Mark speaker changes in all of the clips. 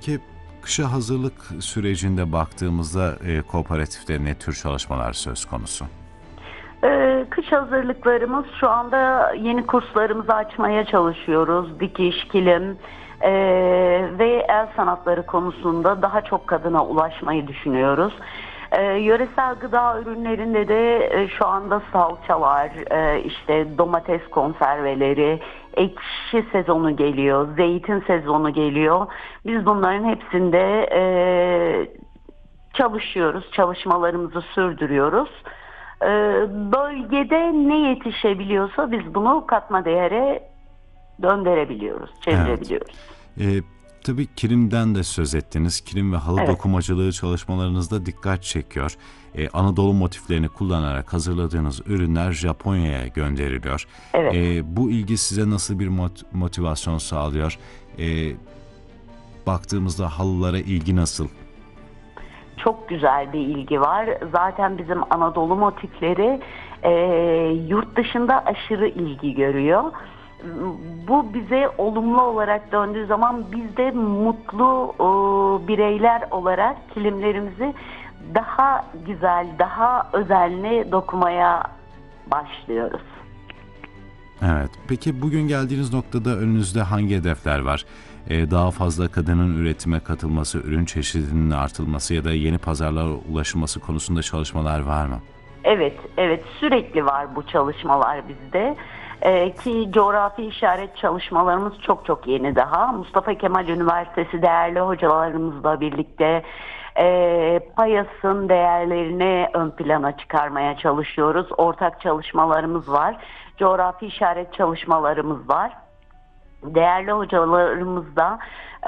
Speaker 1: Peki kışa hazırlık sürecinde baktığımızda kooperatifte ne tür çalışmalar söz konusu?
Speaker 2: Kış hazırlıklarımız şu anda yeni kurslarımızı açmaya çalışıyoruz. Dikiş, kilim ve el sanatları konusunda daha çok kadına ulaşmayı düşünüyoruz. Yöresel gıda ürünlerinde de şu anda salçalar, işte domates konserveleri, ekşi sezonu geliyor, zeytin sezonu geliyor. Biz bunların hepsinde çalışıyoruz, çalışmalarımızı sürdürüyoruz. Bölgede ne yetişebiliyorsa biz bunu katma değere döndürebiliyoruz, çevirebiliyoruz.
Speaker 1: Evet. Tabii kilimden de söz ettiniz. Kilim ve halı
Speaker 2: Evet.
Speaker 1: dokumacılığı çalışmalarınızda dikkat çekiyor. Anadolu motiflerini kullanarak hazırladığınız ürünler Japonya'ya gönderiliyor.
Speaker 2: Evet.
Speaker 1: Bu ilgi size nasıl bir motivasyon sağlıyor? Baktığımızda halılara ilgi nasıl?
Speaker 2: Çok güzel bir ilgi var. Zaten bizim Anadolu motifleri yurt dışında aşırı ilgi görüyor. Bu bize olumlu olarak döndüğü zaman biz de mutlu bireyler olarak kilimlerimizi daha güzel, daha özenli dokumaya başlıyoruz.
Speaker 1: Evet. Peki bugün geldiğiniz noktada önünüzde hangi hedefler var? Daha fazla kadının üretime katılması, ürün çeşidinin artılması ya da yeni pazarlara ulaşılması konusunda çalışmalar var mı?
Speaker 2: Evet, sürekli var bu çalışmalar bizde. Ki coğrafi işaret çalışmalarımız çok yeni daha. Mustafa Kemal Üniversitesi değerli hocalarımızla birlikte Payas'ın değerlerini ön plana çıkarmaya çalışıyoruz. Ortak çalışmalarımız var. Coğrafi işaret çalışmalarımız var. Değerli hocalarımız da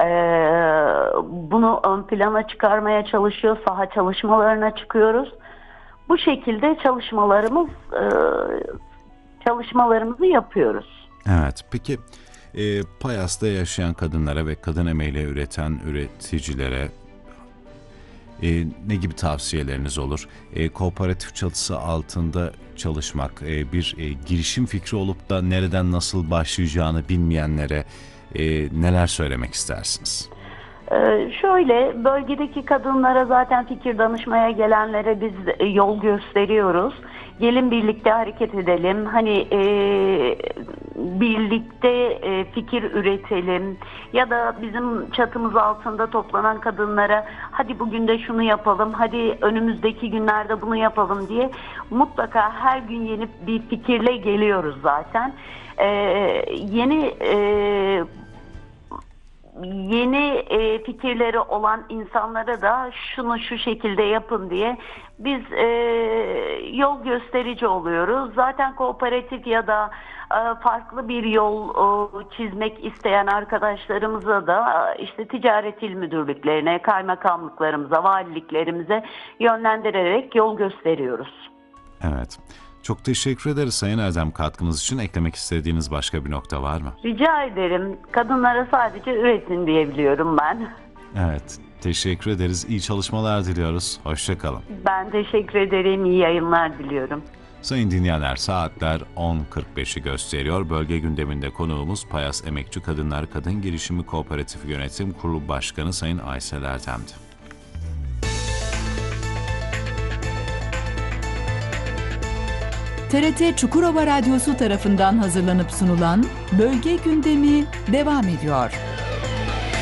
Speaker 2: bunu ön plana çıkarmaya çalışıyor. Saha çalışmalarına çıkıyoruz. Bu şekilde çalışmalarımızı yapıyoruz.
Speaker 1: Evet. Peki Payas'ta yaşayan kadınlara ve kadın emeğiyle üreten üreticilere ne gibi tavsiyeleriniz olur? Kooperatif çatısı altında çalışmak, bir girişim fikri olup da nereden nasıl başlayacağını bilmeyenlere neler söylemek istersiniz?
Speaker 2: Şöyle, bölgedeki kadınlara zaten fikir danışmaya gelenlere biz yol gösteriyoruz. Gelin birlikte hareket edelim. Hani birlikte fikir üretelim. Ya da bizim çatımız altında toplanan kadınlara hadi bugün de şunu yapalım, hadi önümüzdeki günlerde bunu yapalım diye mutlaka her gün yeni bir fikirle geliyoruz zaten. Yeni fikirleri olan insanlara da şunu şu şekilde yapın diye biz yol gösterici oluyoruz. Zaten kooperatif ya da farklı bir yol çizmek isteyen arkadaşlarımıza da işte ticaret il müdürlüklerine, kaymakamlıklarımıza, valiliklerimize yönlendirerek yol gösteriyoruz.
Speaker 1: Evet. Çok teşekkür ederiz Sayın Erdem katkınız için. Eklemek istediğiniz başka bir nokta var mı?
Speaker 2: Rica ederim. Kadınlara sadece üretin diyebiliyorum ben.
Speaker 1: Evet. Teşekkür ederiz. İyi çalışmalar diliyoruz. Hoşça kalın.
Speaker 2: Ben teşekkür ederim. İyi yayınlar diliyorum.
Speaker 1: Sayın dinleyenler, saatler 10.45'i gösteriyor. Bölge gündeminde konuğumuz Payas Emekçi Kadınlar Kadın Girişimi Kooperatifi Yönetim Kurulu Başkanı Sayın Aysel Erdem'di.
Speaker 3: TRT Çukurova Radyosu tarafından hazırlanıp sunulan Bölge Gündemi devam ediyor.